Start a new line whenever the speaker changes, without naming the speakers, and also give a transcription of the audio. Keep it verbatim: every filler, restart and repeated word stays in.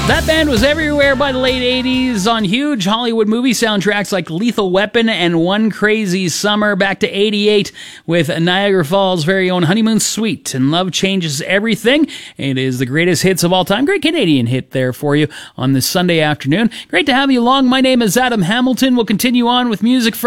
That band was everywhere by the late eighties on huge Hollywood movie soundtracks like Lethal Weapon and One Crazy Summer. Back to eighty-eight with Niagara Falls' very own Honeymoon Suite and Love Changes Everything. It is the greatest hits of all time. Great Canadian hit there for you on this Sunday afternoon. Great to have you along. My name is Adam Hamilton. We'll continue on with music from